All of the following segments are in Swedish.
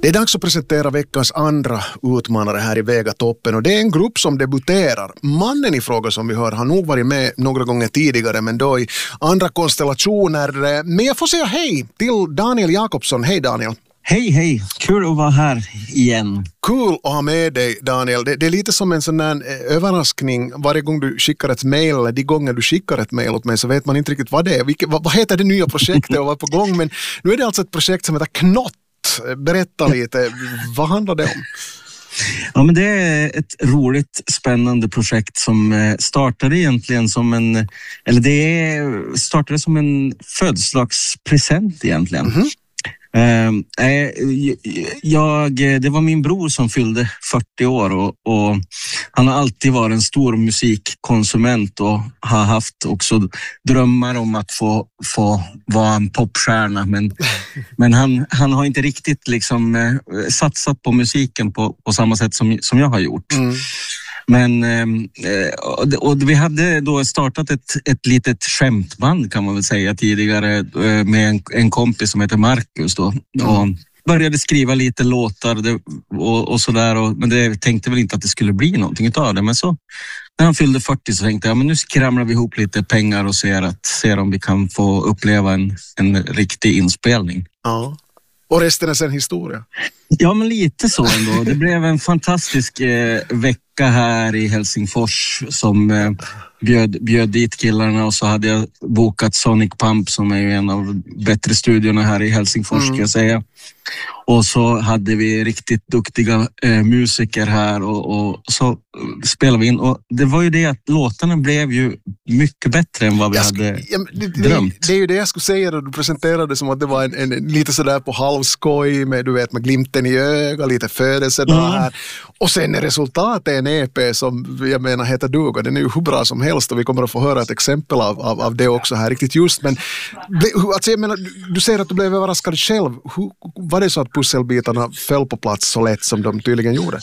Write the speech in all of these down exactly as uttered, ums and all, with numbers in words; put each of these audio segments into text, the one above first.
Det är dags att presentera veckans andra utmanare här i Vegatoppen, och det är en grupp som debuterar. Mannen i fråga som vi hör har nog varit med några gånger tidigare, men då i andra konstellationer. Men jag får säga hej till Daniel Jakobsson. Hej Daniel. Hej, hej. Kul att vara här igen. Kul att ha med dig, Daniel. Det, det är lite som en sån där överraskning. Varje gång du skickar ett mejl, eller de gånger du skickar ett mejl åt mig, så vet man inte riktigt vad det är. Vilket, vad, vad heter det nya projektet och vad är på gång? Men nu är det alltså ett projekt som heter Knott. Berätta lite, vad handlar det om? Ja, men det är ett roligt, spännande projekt som startade egentligen som en, eller det startade som en födelsedagspresent egentligen. Mm-hmm. Uh, jag, det var min bror som fyllde fyrtio år och, och han har alltid varit en stor musikkonsument och har haft också drömmar om att få, få vara en popstjärna, men, men han, han har inte riktigt liksom, uh, satsat på musiken på, på samma sätt som, som jag har gjort. Mm. Men eh, och vi hade då startat ett, ett litet skämtband kan man väl säga tidigare eh, med en, en kompis som heter Marcus då. Mm. Och började skriva lite låtar det, och, och sådär, och, men det tänkte väl inte att det skulle bli någonting utav det. Men så när han fyllde fyrtio så tänkte jag, men nu skramlar vi ihop lite pengar och ser, att, ser om vi kan få uppleva en, en riktig inspelning. Ja. Och resten är sen historia. Ja, men lite så ändå. Det blev en fantastisk eh, vecka här i Helsingfors som eh, bjöd, bjöd dit killarna, och så hade jag bokat Sonic Pump som är ju en av bättre studiorna här i Helsingfors, mm. ska jag säga. Och så hade vi riktigt duktiga eh, musiker här och, och så spelade vi in. Och det var ju det att låtarna blev ju mycket bättre än vad vi jag hade sk- ja, det, drömt. Det, det är ju det jag skulle säga då du presenterade som att det var en, en, lite sådär på halvskoj med, du vet, med glimten i ögat, lite födelsedag här. Och sen är resultatet en E P som jag menar heter Duga. Den är ju hur bra som helst och vi kommer att få höra ett exempel av, av, av det också här riktigt just. Men alltså, jag menar, du, du säger att du blev överraskad själv. Hur, var det så att pusselbitarna föll på plats så lätt som de tydligen gjorde?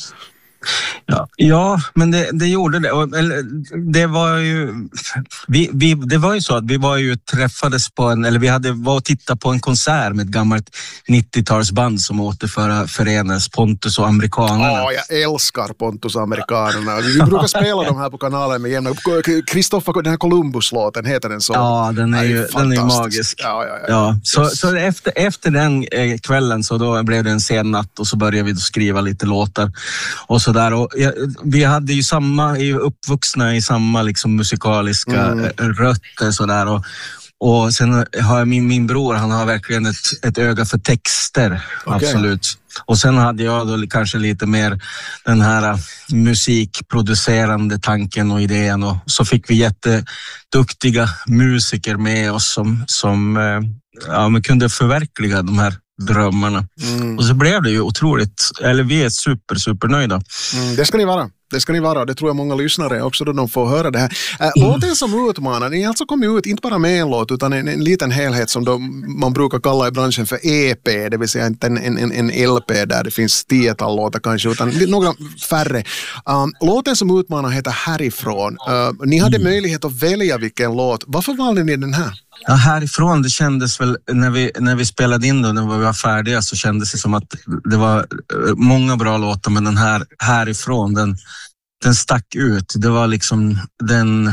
Ja, ja men det, det gjorde det. Och, eller, det var ju vi, vi, det var ju så att vi var ju träffades på en, eller vi hade var och tittade på en konsert med ett gammalt nittiotalsband som återförenades, Pontus och Amerikanerna. Ja, jag älskar Pontus och Amerikanerna. Vi brukar spela de här på kanalen med jämna. Kristoffer, den här Columbus-låten, heter den så? Ja, den är ju den är magisk. Ja, ja, ja. Ja, så, så efter, efter den eh, kvällen så då blev det en sen natt och så började vi skriva lite låtar och så där. Och jag, vi hade ju samma, är uppvuxna i samma liksom musikaliska mm. rötter så där, och och sen har jag min, min bror, han har verkligen ett, ett öga för texter, okay. Absolut. Och sen hade jag då kanske lite mer den här musikproducerande tanken och idén, och så fick vi jätteduktiga musiker med oss som, som ja, men kunde förverkliga de här drömmarna. Mm. Och så blev det ju otroligt, eller vi är super, super nöjda. Mm, det ska ni vara. Det ska ni vara, det tror jag många lyssnare också då de får höra det här. Äh, mm. Låten som utmanar, ni alltså kommer ut inte bara med en låt utan en, en liten helhet som då man brukar kalla i branschen för E P, det vill säga inte en, en, en L P där det finns tiotal låtar kanske, utan några färre. Um, låten som utmanar heter Härifrån. Uh, ni hade mm. möjlighet att välja vilken låt. Varför valde ni den här? Ja, Härifrån, det kändes väl när vi, när vi spelade in då, när vi var färdiga, så kändes det som att det var många bra låtar, men den här Härifrån, den, den stack ut. Det var liksom den...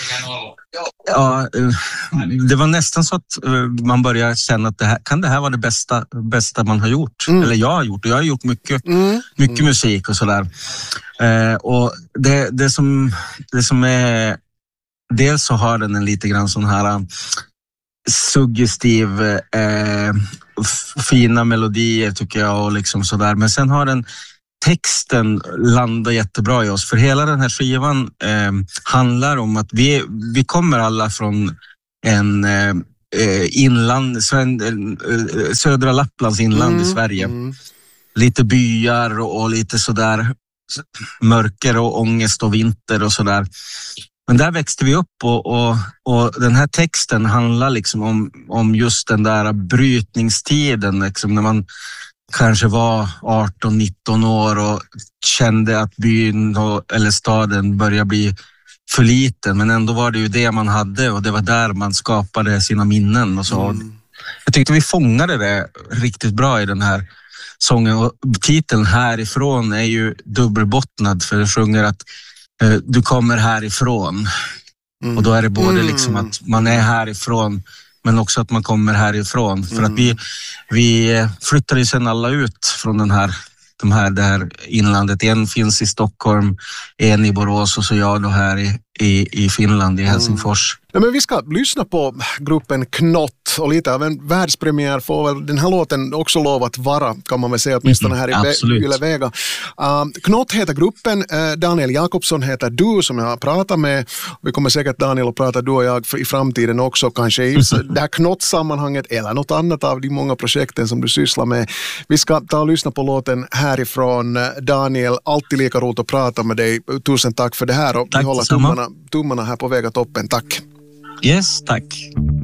Ja, det var nästan så att man började känna att det här, kan det här vara det bästa, bästa man har gjort? Mm. Eller jag har gjort, jag har gjort mycket, mm. mycket mm. musik och sådär. Eh, och det, det, som, det som är... Dels så har den en lite grann sån här suggestiv, eh, f- fina melodier tycker jag och liksom sådär. Men sen har den texten landar jättebra i oss. För hela den här skivan eh, handlar om att vi, vi kommer alla från en eh, inland, södra Lapplands inland mm. i Sverige. Mm. Lite byar och, och lite sådär mörker och ångest och vinter och sådär. Men där växte vi upp och, och, och den här texten handlar liksom om, om just den där brytningstiden liksom, när man kanske var arton nitton år och kände att byn och, eller staden började bli för liten, men ändå var det ju det man hade och det var där man skapade sina minnen och så. Mm. Jag tyckte vi fångade det riktigt bra i den här sången. Och titeln Härifrån är ju dubbelbottnad, för det sjunger att eh, du kommer härifrån. Mm. Och då är det både mm. liksom att man är härifrån, men också att man kommer härifrån. För mm. att vi, vi flyttade ju sen alla ut från den här, de här, det här inlandet. En finns i Stockholm, en i Borås och så jag då här i, i, i Finland, i Helsingfors. Mm. Ja, men vi ska lyssna på gruppen Knott, och lite av en världspremiär får väl den här låten också lov att vara, kan man väl säga åtminstone här mm, i Yle Vega. Uh, Knott heter gruppen, uh, Daniel Jakobsson heter du som jag har pratat med. Vi kommer säkert Daniel att prata du och jag för, i framtiden också, kanske i det här Knott-sammanhanget eller något annat av de många projekten som du sysslar med. Vi ska ta och lyssna på låten Härifrån. Daniel, alltid lika roligt att prata med dig. Tusen tack för det här, och tack, vi håller tummarna, tummarna här på Vega toppen. Tack. Yes, tack.